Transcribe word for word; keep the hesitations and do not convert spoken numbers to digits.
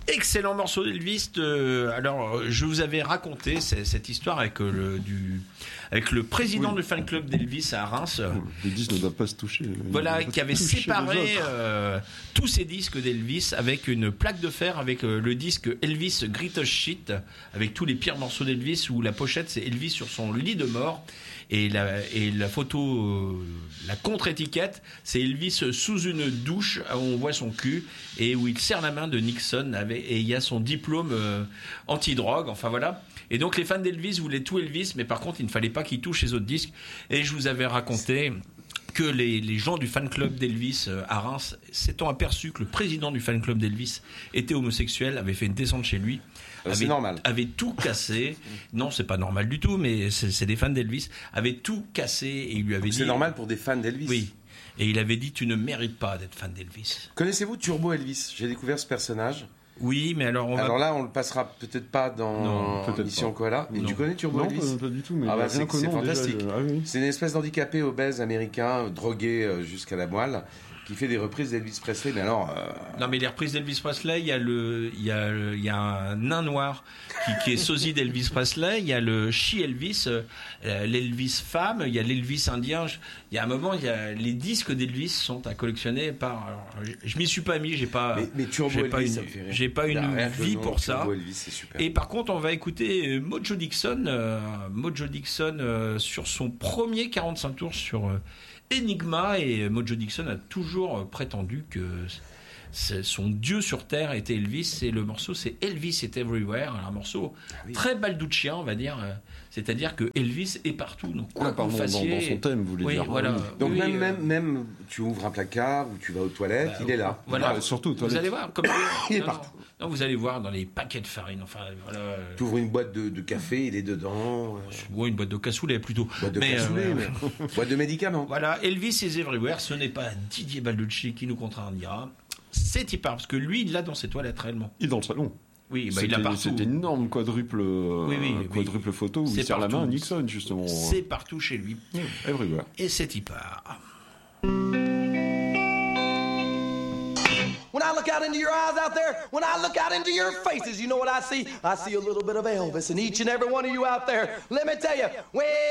Excellent morceau d'Elvis. De... Alors, je vous avais raconté cette histoire avec le, du, avec le président oui. du fan club d'Elvis à Reims. Les disques ne doivent pas se toucher. Voilà, qui avait séparé euh, tous ses disques d'Elvis avec une plaque de fer avec euh, le disque Elvis Greatest Shit, avec tous les pires morceaux d'Elvis, où la pochette c'est Elvis sur son lit de mort. Et la, et la photo, euh, la contre-étiquette, c'est Elvis sous une douche où on voit son cul et où il serre la main de Nixon avec, et il y a son diplôme euh, anti-drogue, enfin voilà. Et donc les fans d'Elvis voulaient tout Elvis, mais par contre il ne fallait pas qu'il touche les autres disques. Et je vous avais raconté que les, les gens du fan club d'Elvis euh, à Reims, s'étant aperçus que le président du fan club d'Elvis était homosexuel, avait fait une descente chez lui. C'est avait, normal. Avait tout cassé. Non, c'est pas normal du tout, mais c'est, c'est des fans d'Elvis. Avait tout cassé et il lui avait c'est dit. C'est normal pour des fans d'Elvis. Oui. Et il avait dit tu ne mérites pas d'être fan d'Elvis. Connaissez-vous Turbo Elvis? J'ai découvert ce personnage. Oui, mais alors on va. Alors là, on le passera peut-être pas dans non, peut-être Mission pas. Koala. Mais non. tu connais Turbo non, Elvis? pas, pas du tout. Mais ah bah, c'est, c'est nom, fantastique. Déjà, je... ah, oui. C'est une espèce d'handicapé obèse américain, drogué jusqu'à la moelle, qui fait des reprises d'Elvis Presley. Mais alors. Euh... Non, mais les reprises d'Elvis Presley, il y a le, il y a, il y a un nain noir qui, qui est sosie d'Elvis Presley. Il y a le She Elvis, euh, l'Elvis femme. Il y a l'Elvis indien. Il y a un moment, il y a les disques d'Elvis sont à collectionner par. Alors, je, je m'y suis pas mis. J'ai pas. Mais, mais Turbo j'ai Elvis, pas une, ça me fait rire. j'ai pas une vie nom, pour ça. Turbo Elvis, c'est super. Et par contre, on va écouter Mojo Dixon, euh, Mojo Dixon euh, sur son premier quarante-cinq tours sur. Euh, Enigma, et Mojo Dixon a toujours prétendu que son dieu sur terre était Elvis, et le morceau c'est Elvis is Everywhere, un morceau ah oui. très baldouchien on va dire, c'est-à-dire que Elvis est partout, donc quoi ah, pardon, que vous fassiez, dans, dans son thème vous voulez oui, dire voilà. donc oui, même, euh... même, même tu ouvres un placard ou tu vas aux toilettes, bah, il est là voilà. Ah, surtout aux toilettes. Vous allez voir comme il est non, partout non, non, vous allez voir dans les paquets de farine, enfin voilà. Tu ouvres une boîte de, de café, il est dedans. Oui, une boîte de cassoulet plutôt. Boîte de mais, cassoulet, euh, mais... boîte de médicaments. Voilà, Elvis is Everywhere, ce n'est pas Didier Balducci qui nous contraindira. C'est Tipar, parce que lui, il l'a dans ses toilettes réellement. Il est dans le salon. Oui, bah il l'a partout. C'est une énorme quadruple, oui, oui, quadruple oui. photo où c'est il serre la main à Nixon, justement. C'est partout chez lui. Yeah, everywhere. Et c'est Tipar. When I look out into your eyes out there, when I look out into your faces, you know what I see? I see a little bit of Elvis in each and every one of you out there. Let me tell you, when